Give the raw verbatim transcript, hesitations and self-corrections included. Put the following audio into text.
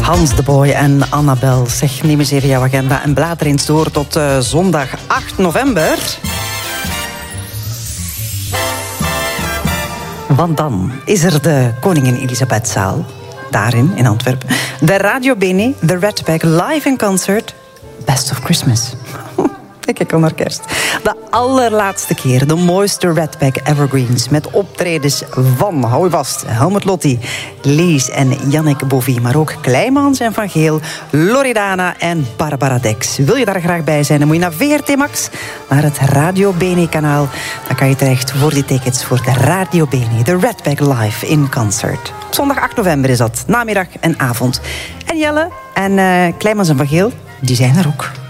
Hans de Boy en Annabel. Zeg, neem eens even jouw agenda en blader eens door tot uh, zondag acht november. Want dan is er de Koningin Elisabethzaal. Daarin, in Antwerpen. De Radio Bene, de Red Pack live in concert. Best of Christmas. Kijk al naar kerst. De allerlaatste keer de mooiste Red Pack Evergreens. Met optredens van, hou je vast, Helmut Lotti, Lies en Jannik Bovie. Maar ook Kleimans en Van Geel, Loredana en Barbara Dex. Wil je daar graag bij zijn, dan moet je naar V R T Max. Naar het Radio Bene kanaal. Dan kan je terecht voor die tickets voor de Radio Bene. De Red Pack live in concert. Op zondag acht november is dat. Namiddag en avond. En Jelle en uh, Kleimans en Van Geel, die zijn er ook.